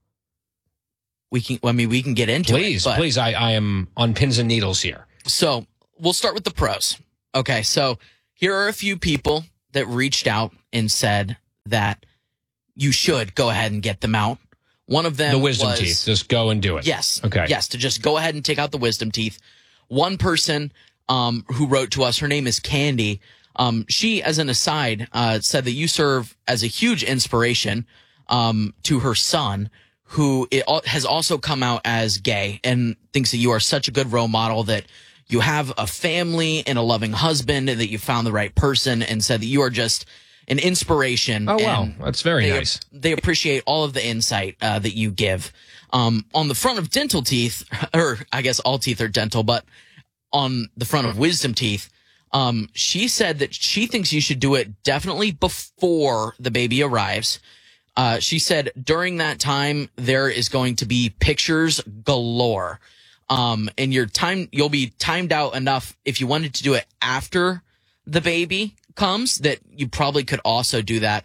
Speaker 2: we can get into it.
Speaker 1: Please. I am on pins and needles here.
Speaker 2: So we'll start with the pros. Okay. So here are a few people that reached out and said that you should go ahead and get them out. One of them
Speaker 1: the wisdom teeth. Just go and do it.
Speaker 2: Yes.
Speaker 1: Okay.
Speaker 2: Yes, to just go ahead and take out the wisdom teeth. One person who wrote to us, her name is Candy. She, as an aside, said that you serve as a huge inspiration to her son, who has also come out as gay and thinks that you are such a good role model, that you have a family and a loving husband, and that you found the right person, and said that you are just an inspiration.
Speaker 1: Oh, wow. That's very nice.
Speaker 2: They appreciate all of the insight that you give. On the front of dental teeth, or I guess all teeth are dental, but on the front of wisdom teeth, she said that she thinks you should do it definitely before the baby arrives. She said during that time, there is going to be pictures galore. And you'll be timed out enough if you wanted to do it after the baby comes, that you probably could also do that.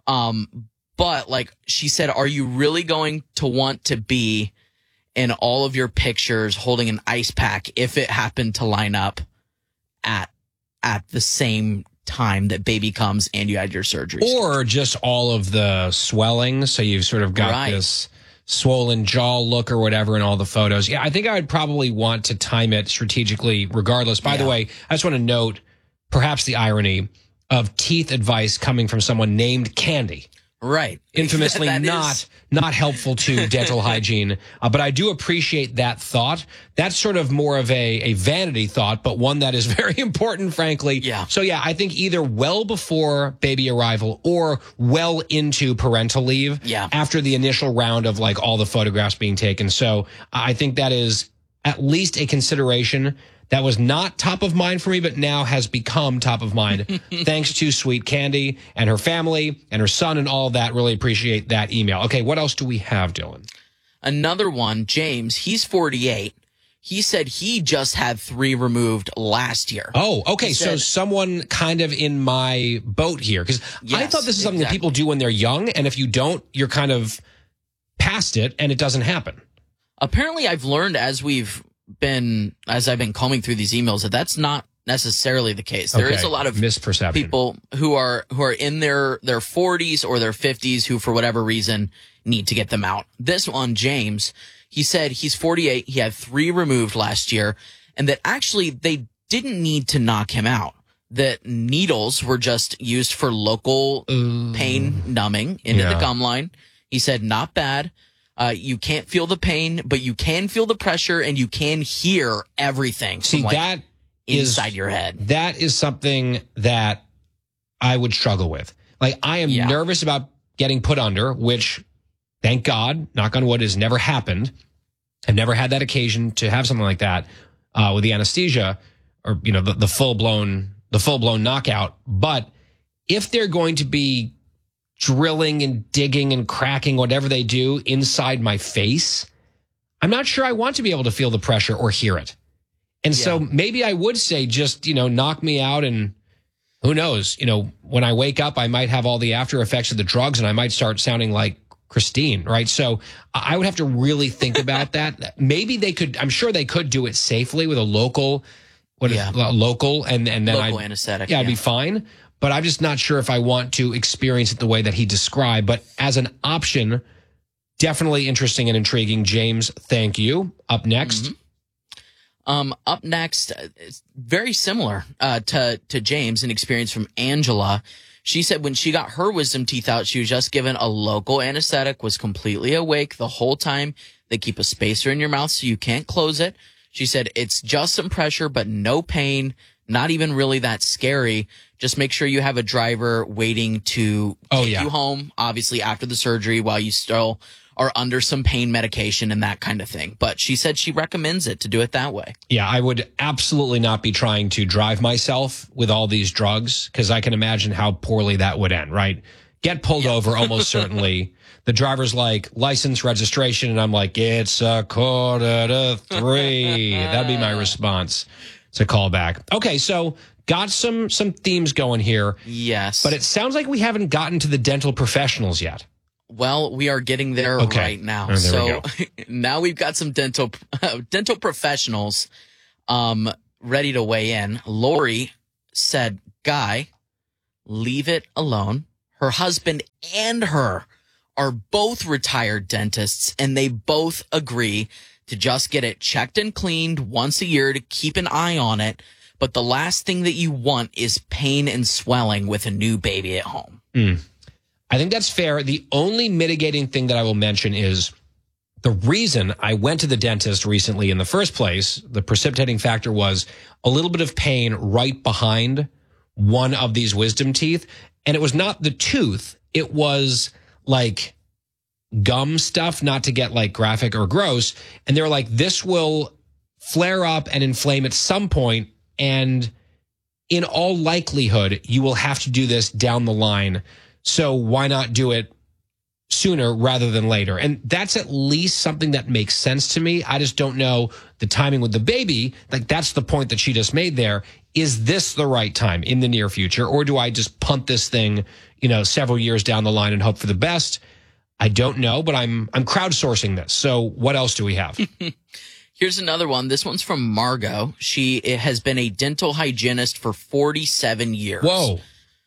Speaker 2: But like she said, are you really going to want to be in all of your pictures holding an ice pack if it happened to line up at the same time that baby comes and you had your surgery?
Speaker 1: Or just all of the swelling, so you've sort of got this swollen jaw look or whatever in all the photos. Yeah, I think I would probably want to time it strategically regardless. By the way, I just want to note perhaps the irony of teeth advice coming from someone named Candy.
Speaker 2: Right.
Speaker 1: Infamously not helpful to dental hygiene. But I do appreciate that thought. That's sort of more of a vanity thought, but one that is very important, frankly.
Speaker 2: Yeah.
Speaker 1: So yeah, I think either well before baby arrival or well into parental leave.
Speaker 2: Yeah.
Speaker 1: After the initial round of like all the photographs being taken. So I think that is at least a consideration that was not top of mind for me, but now has become top of mind. Thanks to sweet Candy and her family and her son and all of that. Really appreciate that email. Okay, what else do we have, Dylan?
Speaker 2: Another one, James, he's 48. He said he just had 3 removed last year.
Speaker 1: Oh, okay. So someone kind of in my boat here. Because I thought this is something that people do when they're young. And if you don't, you're kind of past it and it doesn't happen.
Speaker 2: Apparently, I've learned as I've been combing through these emails that that's not necessarily the case. There is a lot of
Speaker 1: misperception.
Speaker 2: People who are in their 40s or their 50s who, for whatever reason, need to get them out. This one, James, he said he's 48. He had 3 removed last year, and that actually they didn't need to knock him out. That needles were just used for local pain numbing into the gum line. He said, not bad. You can't feel the pain, but you can feel the pressure, and you can hear everything.
Speaker 1: See, that
Speaker 2: inside your head.
Speaker 1: That is something that I would struggle with. Like, I am nervous about getting put under, which, thank God, knock on wood, has never happened. I've never had that occasion to have something like that with the anesthesia or, the full blown knockout. But if they're going to be drilling and digging and cracking whatever they do inside my face, I'm not sure I want to be able to feel the pressure or hear it. And so maybe I would say just, knock me out, and who knows, when I wake up, I might have all the after effects of the drugs and I might start sounding like Christine, right? So I would have to really think about that. Maybe I'm sure they could do it safely with a local local, and then
Speaker 2: local anesthetic.
Speaker 1: I'd be fine. But I'm just not sure if I want to experience it the way that he described. But as an option, definitely interesting and intriguing. James, thank you. Up next.
Speaker 2: Up next, it's very similar to James, an experience from Angela. She said when she got her wisdom teeth out, she was just given a local anesthetic, was completely awake the whole time. They keep a spacer in your mouth so you can't close it. She said it's just some pressure, but no pain, not even really that scary. Just make sure you have a driver waiting to take you home, obviously after the surgery, while you still are under some pain medication and that kind of thing. But she said she recommends it to do it that way.
Speaker 1: Yeah, I would absolutely not be trying to drive myself with all these drugs, because I can imagine how poorly that would end, right? Get pulled over almost certainly. The driver's like, license, registration, and I'm like, it's 2:45. That'd be my response. It's a callback. Okay, so got some themes going here.
Speaker 2: Yes.
Speaker 1: But it sounds like we haven't gotten to the dental professionals yet.
Speaker 2: Well, we are getting there right now.
Speaker 1: Oh,
Speaker 2: so now we've got some dental professionals ready to weigh in. Lori said, Guy, leave it alone. Her husband and her are both retired dentists, and they both agree to just get it checked and cleaned once a year to keep an eye on it. But the last thing that you want is pain and swelling with a new baby at home.
Speaker 1: I think that's fair. The only mitigating thing that I will mention is the reason I went to the dentist recently in the first place, the precipitating factor was a little bit of pain right behind one of these wisdom teeth. And it was not the tooth. It was like gum stuff, not to get like graphic or gross. And they were like, this will flare up and inflame at some point, and in all likelihood, you will have to do this down the line. So why not do it sooner rather than later? And that's at least something that makes sense to me. I just don't know the timing with the baby. Like, that's the point that she just made there. Is this the right time in the near future? Or do I just punt this thing, several years down the line and hope for the best? I don't know, but I'm crowdsourcing this. So what else do we have?
Speaker 2: Here's another one. This one's from Margot. She has been a dental hygienist for 47 years.
Speaker 1: Whoa.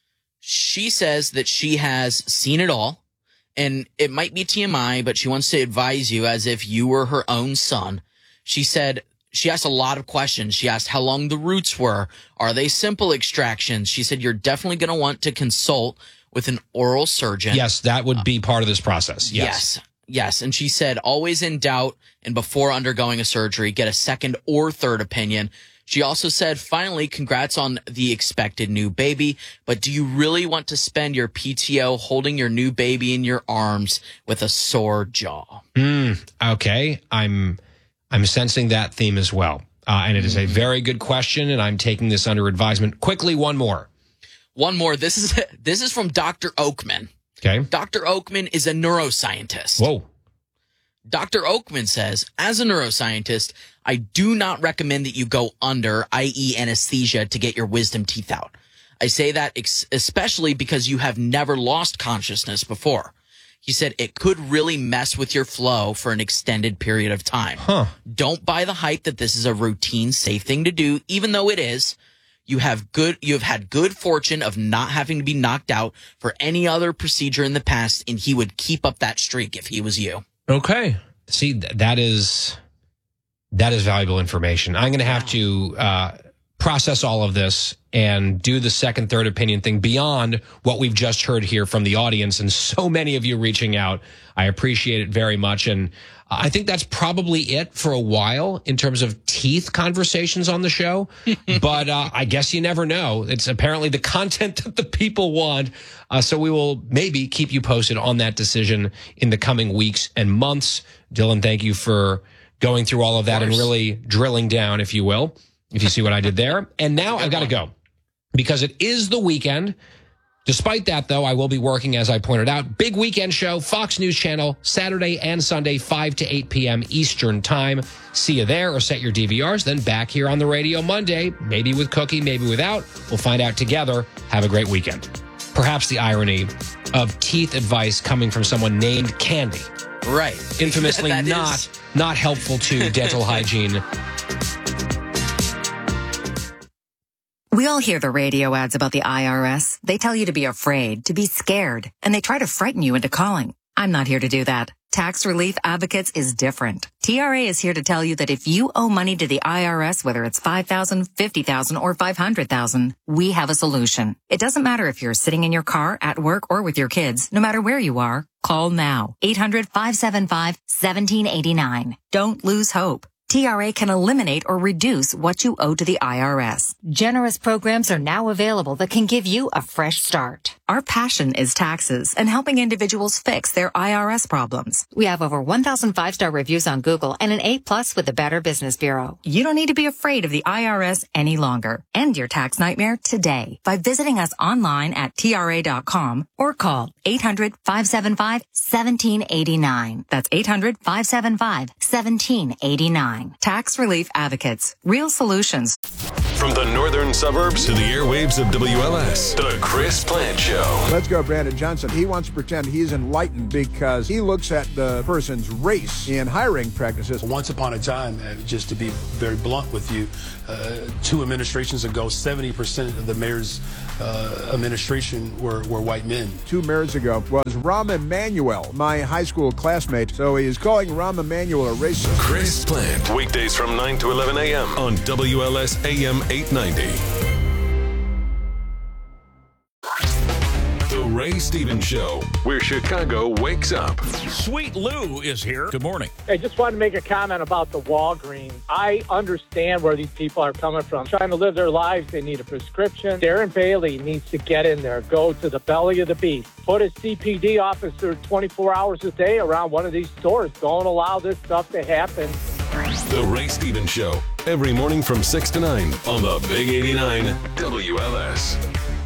Speaker 2: She says that she has seen it all, and it might be TMI, but she wants to advise you as if you were her own son. She said she asked a lot of questions. She asked how long the roots were. Are they simple extractions? She said you're definitely going to want to consult with an oral surgeon.
Speaker 1: Yes, that would be part of this process.
Speaker 2: Yes. And she said, always in doubt and before undergoing a surgery, get a second or third opinion. She also said, finally, congrats on the expected new baby, but do you really want to spend your PTO holding your new baby in your arms with a sore jaw?
Speaker 1: Okay. I'm sensing that theme as well. And it is a very good question, and I'm taking this under advisement. Quickly, one more.
Speaker 2: This is from Dr. Oakman.
Speaker 1: Okay.
Speaker 2: Dr. Oakman is a neuroscientist.
Speaker 1: Whoa.
Speaker 2: Dr. Oakman says, as a neuroscientist, I do not recommend that you go under, i.e. anesthesia, to get your wisdom teeth out. I say that especially because you have never lost consciousness before. He said it could really mess with your flow for an extended period of time. Don't buy the hype that this is a routine, safe thing to do, even though it is. You have had good fortune of not having to be knocked out for any other procedure in the past, and he would keep up that streak if he was you.
Speaker 1: Okay. See, that is valuable information. I'm going to have to process all of this and do the second, third opinion thing beyond what we've just heard here from the audience and so many of you reaching out. I appreciate it very much. And I think that's probably it for a while in terms of teeth conversations on the show. But I guess you never know. It's apparently the content that the people want. So we will maybe keep you posted on that decision in the coming weeks and months. Dylan, thank you for going through all of that and really drilling down, if you will, if you see what I did there. And now I've got to go because it is the weekend. Despite that, though, I will be working, as I pointed out. Big weekend show, Fox News Channel, Saturday and Sunday, 5 to 8 p.m. Eastern Time. See you there or set your DVRs. Then back here on the radio Monday, maybe with Cookie, maybe without. We'll find out together. Have a great weekend. Perhaps the irony of teeth advice coming from someone named Candy.
Speaker 2: Right.
Speaker 1: Infamously not helpful to dental hygiene.
Speaker 7: all hear the radio ads about the IRS. They tell you to be afraid, to be scared, and they try to frighten you into calling. I'm not here to do that. Tax Relief Advocates is different. TRA is here to tell you that if you owe money to the IRS, whether it's $5,000, $50,000, or $500,000, we have a solution. It doesn't matter if you're sitting in your car, at work, or with your kids. No matter where you are, call now. 800-575-1789. Don't lose hope. TRA can eliminate or reduce what you owe to the IRS. Generous programs are now available that can give you a fresh start. Our passion is taxes and helping individuals fix their IRS problems. We have over 1,000 5-star reviews on Google and an A+ with the Better Business Bureau. You don't need to be afraid of the IRS any longer. End your tax nightmare today by visiting us online at TRA.com or call 800-575-1789. That's 800-575-1789. Tax Relief Advocates. Real solutions.
Speaker 4: From the northern suburbs to the airwaves of WLS, The Chris Plant Show.
Speaker 11: Let's go, Brandon Johnson. He wants to pretend he's enlightened because he looks at the person's race in hiring practices.
Speaker 12: Once upon a time, just to be very blunt with you, 2 administrations ago, 70% of the mayor's administration were white men.
Speaker 11: 2 mayors ago was Rahm Emanuel, my high school classmate. So he is calling Rahm Emanuel a racist.
Speaker 4: Chris Plant, weekdays from 9 to 11 a.m. on WLS AM 890. The Ray Stevens Show, where Chicago wakes up.
Speaker 13: Sweet Lou is here. Good morning.
Speaker 21: I just wanted to make a comment about the Walgreens. I understand where these people are coming from. Trying to live their lives, they need a prescription. Darren Bailey needs to get in there, go to the belly of the beast. Put a CPD officer 24 hours a day around one of these stores. Don't allow this stuff to happen.
Speaker 4: The Ray Stevens Show, every morning from 6 to 9 on the Big 89 WLS.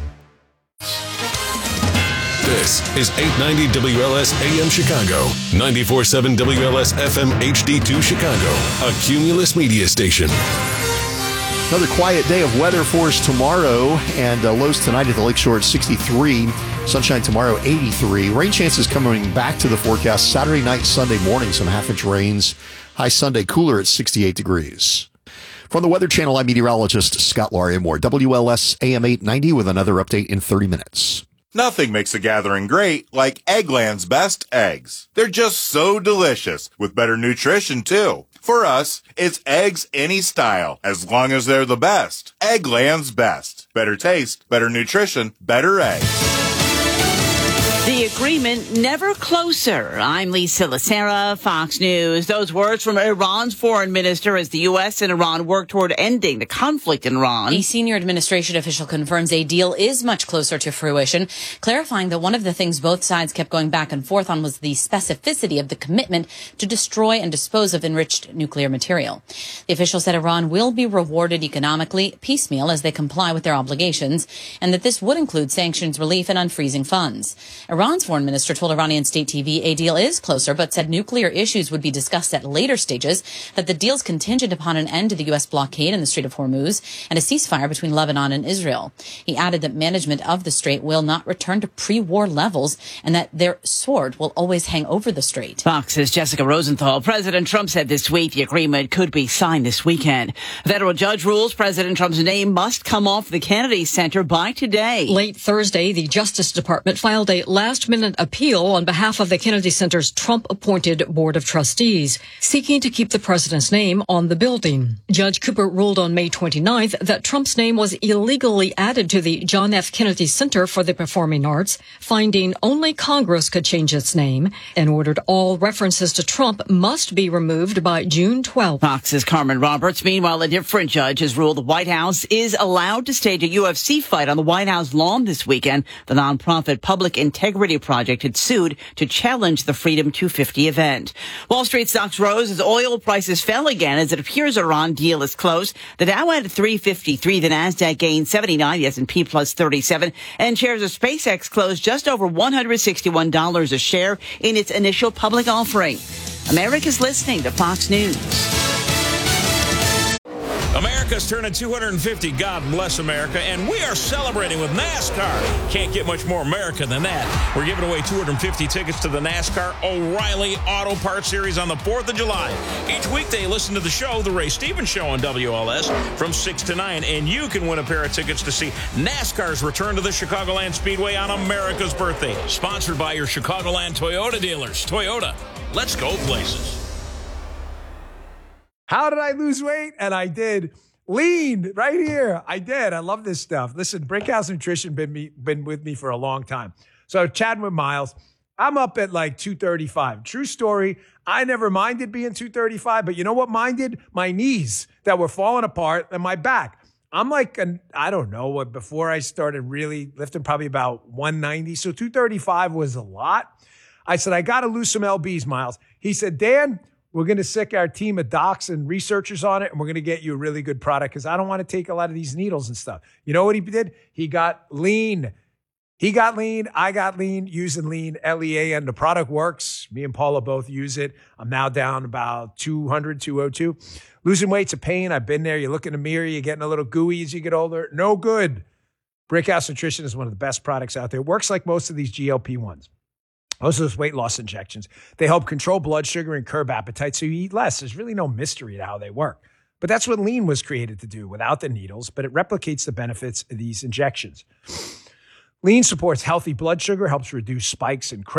Speaker 4: This is 890 WLS AM Chicago, 94.7 WLS FM HD2 Chicago, a Cumulus media station.
Speaker 16: Another quiet day of weather for us tomorrow, and lows tonight at the Lakeshore at 63. Sunshine tomorrow, 83. Rain chances coming back to the forecast Saturday night, Sunday morning. Some half-inch rains. High Sunday, cooler at 68 degrees. From the Weather Channel, I'm meteorologist Scott Larimore. WLS AM 890 with another update in 30 minutes.
Speaker 17: Nothing makes a gathering great like Eggland's best eggs. They're just so delicious, with better nutrition, too. For us, it's eggs any style, as long as they're the best. Eggland's best. Better taste, better nutrition, better eggs.
Speaker 19: The agreement never closer. I'm Lisa Lacera, Fox News. Those words from Iran's foreign minister as the U.S. and Iran work toward ending the conflict in Iran.
Speaker 20: A senior administration official confirms a deal is much closer to fruition, clarifying that one of the things both sides kept going back and forth on was the specificity of the commitment to destroy and dispose of enriched nuclear material. The official said Iran will be rewarded economically piecemeal as they comply with their obligations, and that this would include sanctions relief and unfreezing funds. Iran's foreign minister told Iranian state TV a deal is closer, but said nuclear issues would be discussed at later stages, that the deal's contingent upon an end to the U.S. blockade in the Strait of Hormuz and a ceasefire between Lebanon and Israel. He added that management of the strait will not return to pre-war levels and that their sword will always hang over the strait.
Speaker 19: Fox's Jessica Rosenthal. President Trump said this week the agreement could be signed this weekend. A federal judge rules President Trump's name must come off the Kennedy Center by today.
Speaker 25: Late Thursday, the Justice Department filed a last-minute appeal on behalf of the Kennedy Center's Trump-appointed Board of Trustees, seeking to keep the president's name on the building. Judge Cooper ruled on May 29th that Trump's name was illegally added to the John F. Kennedy Center for the Performing Arts, finding only Congress could change its name, and ordered all references to Trump must be removed by June 12th.
Speaker 19: Fox's Carmen Roberts. Meanwhile, a different judge has ruled the White House is allowed to stage a UFC fight on the White House lawn this weekend. The nonprofit Public Integrity Project had sued to challenge the Freedom 250 event. Wall Street stocks rose as oil prices fell again as it appears Iran deal is close. The Dow at 353, the Nasdaq gained 79, the S&P plus 37, and shares of SpaceX closed just over $161 a share in its initial public offering. America's listening to Fox News.
Speaker 13: America America's turning 250. God bless America. And we are celebrating with NASCAR. Can't get much more America than that. We're giving away 250 tickets to the NASCAR O'Reilly Auto Parts Series on the 4th of July. Each weekday, listen to the show, The Ray Stevens Show on WLS from 6 to 9. And you can win a pair of tickets to see NASCAR's return to the Chicagoland Speedway on America's birthday. Sponsored by your Chicagoland Toyota dealers. Toyota, let's go places.
Speaker 3: How did I lose weight? And I did. Lean right here. I did. I love this stuff. Listen, Brickhouse Nutrition been with me for a long time. So chatting with Miles, I'm up at like 235. True story. I never minded being 235, but you know what minded? My knees that were falling apart and my back. I'm like, I don't know what, before I started really lifting, probably about 190. So 235 was a lot. I said, I got to lose some LBs, Miles. He said, Dan, we're going to sick our team of docs and researchers on it, and we're going to get you a really good product because I don't want to take a lot of these needles and stuff. You know what he did? He got lean. He got lean. I got lean using lean, L-E-A-N. The product works. Me and Paula both use it. I'm now down about 200, 202. Losing weight's a pain. I've been there. You look in the mirror. You're getting a little gooey as you get older. No good. Brickhouse Nutrition is one of the best products out there. It works like most of these GLP-1s. Most of those weight loss injections. They help control blood sugar and curb appetite so you eat less. There's really no mystery to how they work. But that's what lean was created to do without the needles, but it replicates the benefits of these injections. Lean supports healthy blood sugar, helps reduce spikes and